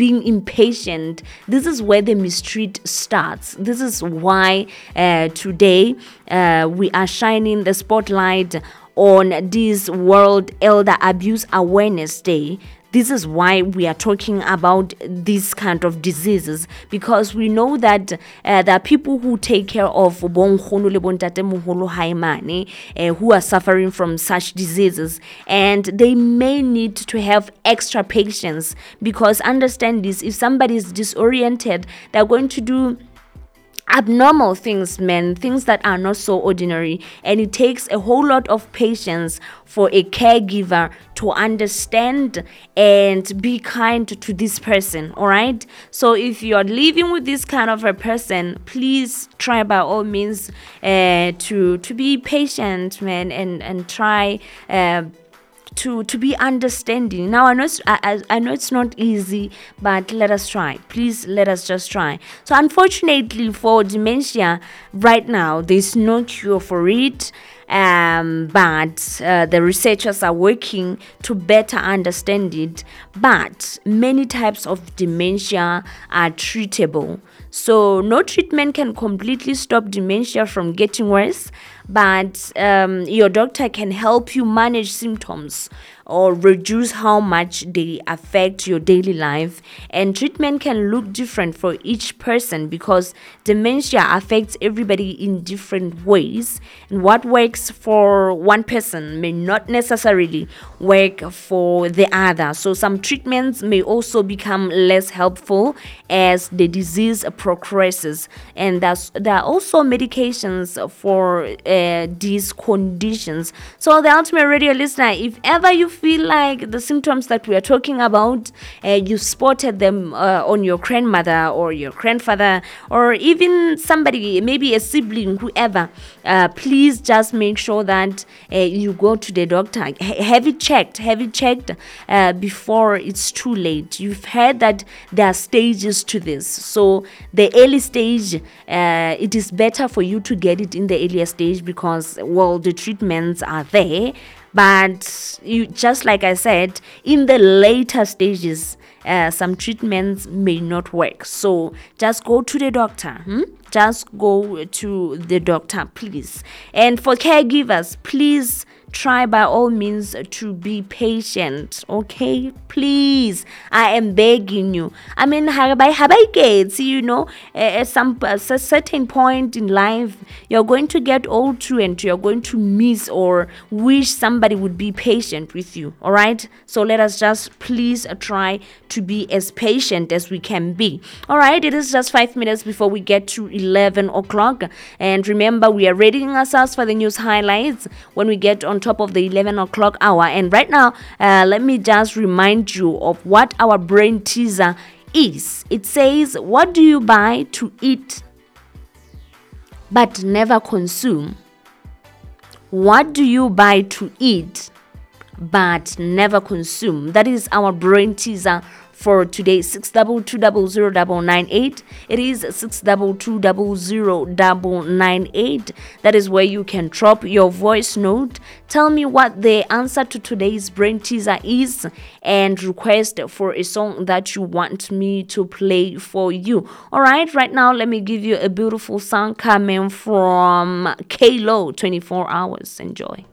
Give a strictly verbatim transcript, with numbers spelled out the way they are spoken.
being impatient. This is where the mistreat starts. This is why uh, today uh, we are shining the spotlight on this World Elder Abuse Awareness Day. This is why we are talking about these kind of diseases, because we know that uh, there are people who take care of bonkgono le bontatemoholo haimane uh, who are suffering from such diseases, and they may need to have extra patience, because understand this, if somebody is disoriented, they're going to do abnormal things, man, things that are not so ordinary, and it takes a whole lot of patience for a caregiver to understand and be kind to this person. All right, so if you're living with this kind of a person, please try by all means uh, to to be patient, man, and and try uh, to to be understanding. Now I know it's, I, I know it's not easy, but let us try. Please let us just try. So unfortunately for dementia right now, there's no cure for it. Um, but uh, the researchers are working to better understand it. But many types of dementia are treatable. So no treatment can completely stop dementia from getting worse, but um, your doctor can help you manage symptoms or reduce how much they affect your daily life. And treatment can look different for each person, because dementia affects everybody in different ways, and what works for one person may not necessarily work for the other. So some treatments may also become less helpful as the disease progresses, and that's, there are also medications for uh, these conditions. So the Ultimate Radio listener, if ever you feel like the symptoms that we are talking about, uh, you spotted them uh, on your grandmother or your grandfather, or even somebody, maybe a sibling, whoever, uh, please just make sure that uh, you go to the doctor. H- have it checked, have it checked uh, before it's too late. You've heard that there are stages to this. So the early stage, uh, it is better for you to get it in the earlier stage, because, well, the treatments are there. But you, just like I said, in the later stages, uh, some treatments may not work. So just go to the doctor. Hmm? Just go to the doctor, please. And for caregivers, please try by all means to be patient, okay? Please, I am begging you. I mean, get you know, at some a certain point in life, you're going to get old too, and you're going to miss or wish somebody would be patient with you. All right, so let us just please try to be as patient as we can be. All right, it is just five minutes before we get to eleven o'clock, and remember, we are readying ourselves for the news highlights when we get on top of the eleven o'clock hour. And right now, uh, let me just remind you of what our brain teaser is. It says, what do you buy to eat but never consume? What do you buy to eat but never consume? That is our brain teaser for today. Six double two double zero double nine eight. It is six double two double zero double nine eight. That is where you can drop your voice note. Tell me what the answer to today's brain teaser is, and request for a song that you want me to play for you. All right, right now let me give you a beautiful song coming from K-Lo, twenty-four hours. Enjoy.